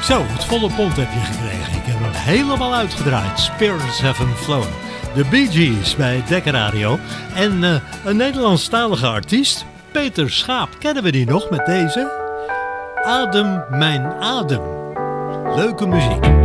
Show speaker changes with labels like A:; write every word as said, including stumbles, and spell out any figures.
A: Zo, het volle pond heb je gekregen. Ik heb hem helemaal uitgedraaid. Spirits Have Flown. De Bee Gees bij Dekker Radio. En uh, een Nederlandstalige artiest, Peter Schaap. Kennen we die nog met deze? Adem mijn adem. Leuke muziek.